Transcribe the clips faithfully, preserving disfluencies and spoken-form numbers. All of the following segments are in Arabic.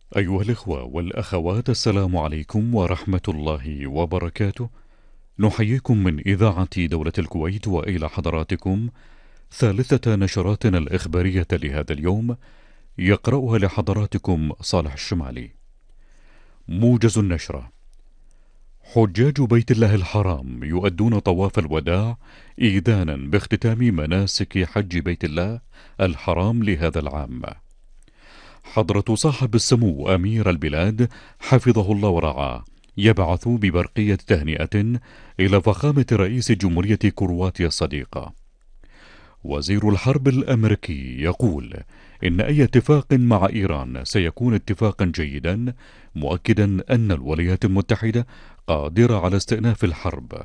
أيها الإخوة والأخوات، السلام عليكم ورحمة الله وبركاته. نحييكم من إذاعة دولة الكويت وإلى حضراتكم ثالثة نشراتنا الإخبارية لهذا اليوم، يقرأها لحضراتكم صالح الشمالي. موجز النشرة: حجاج بيت الله الحرام يؤدون طواف الوداع إيذانا باختتام مناسك حج بيت الله الحرام لهذا العام. حضرة صاحب السمو أمير البلاد حفظه الله ورعاه يبعث ببرقية تهنئة إلى فخامة رئيس جمهورية كرواتيا الصديقة. وزير الحرب الأمريكي يقول إن أي اتفاق مع إيران سيكون اتفاقا جيدا، مؤكدا أن الولايات المتحدة قادرة على استئناف الحرب.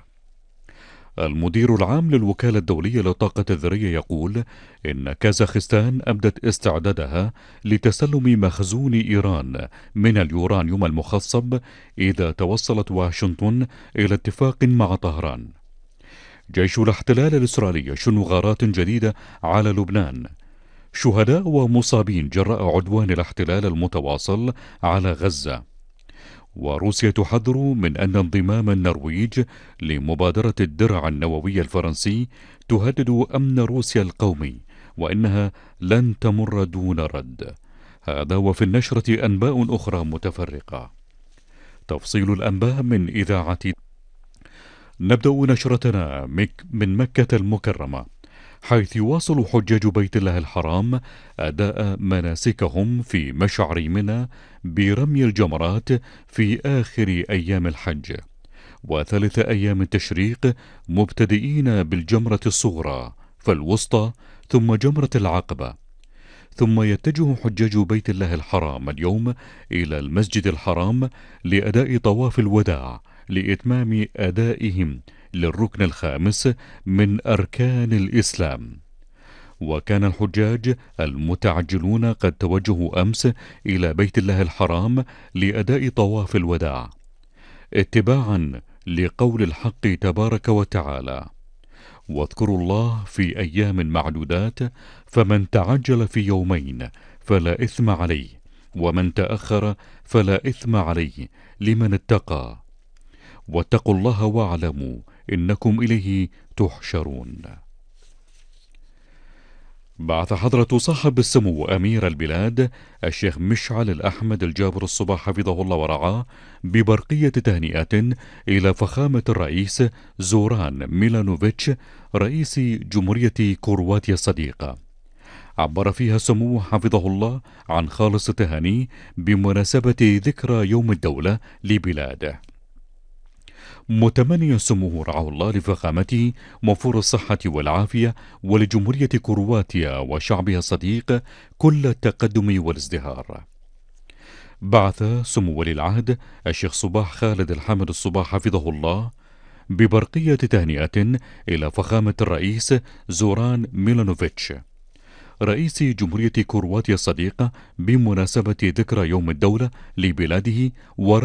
المدير العام للوكالة الدولية للطاقة الذرية يقول إن كازاخستان أبدت استعدادها لتسلم مخزون إيران من اليورانيوم المخصب إذا توصلت واشنطن إلى اتفاق مع طهران. جيش الاحتلال الإسرائيلي يشن غارات جديدة على لبنان. شهداء ومصابين جراء عدوان الاحتلال المتواصل على غزة. وروسيا تحذر من أن انضمام النرويج لمبادرة الدرع النووي الفرنسي تهدد أمن روسيا القومي، وإنها لن تمر دون رد. هذا وفي النشرة أنباء أخرى متفرقة. تفصيل الأنباء من إذاعة. نبدأ نشرتنا من مكة المكرمة، حيث يواصل حجاج بيت الله الحرام أداء مناسكهم في مشعر منى برمي الجمرات في آخر أيام الحج وثالث أيام التشريق، مبتدئين بالجمرة الصغرى فالوسطى ثم جمرة العقبة. ثم يتجه حجاج بيت الله الحرام اليوم إلى المسجد الحرام لأداء طواف الوداع لإتمام أدائهم للركن الخامس من أركان الإسلام. وكان الحجاج المتعجلون قد توجهوا أمس إلى بيت الله الحرام لأداء طواف الوداع اتباعا لقول الحق تبارك وتعالى: واذكروا الله في أيام معدودات، فمن تعجل في يومين فلا إثم عليه، ومن تأخر فلا إثم عليه لمن اتقى، واتقوا الله واعلموا إنكم إليه تحشرون. بعث حضرة صاحب السمو أمير البلاد الشيخ مشعل الأحمد الجابر الصباح حفظه الله ورعاه ببرقية تهنئة إلى فخامة الرئيس زوران ميلانوفيتش رئيس جمهورية كرواتيا الصديقة. عبر فيها سموه حفظه الله عن خالص تهانيه بمناسبة ذكرى يوم الدولة لبلاده، متمنيا سموه رعاه الله لفخامته موفور الصحة والعافية، ولجمهورية كرواتيا وشعبها الصديق كل التقدم والازدهار. بعث سمو ولي العهد الشيخ صباح خالد الحمد الصباح حفظه الله ببرقية تهنئة إلى فخامة الرئيس زوران ميلانوفيتش رئيس جمهورية كرواتيا الصديقة بمناسبة ذكرى يوم الدولة لبلاده.